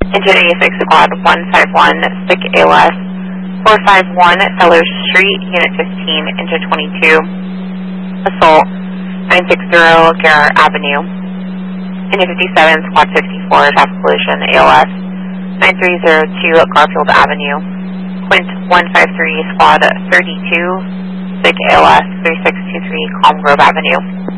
Engine 86 Squad 151, SIC ALS 451, Sellers Street, Unit 15, Engine 22, Assault 960, Garrett Avenue. Engine 57, Squad 54, Traffic Collision, ALS 9302, Garfield Avenue. Quint 153, Squad 32, SIC ALS 3623, Calm Grove Avenue.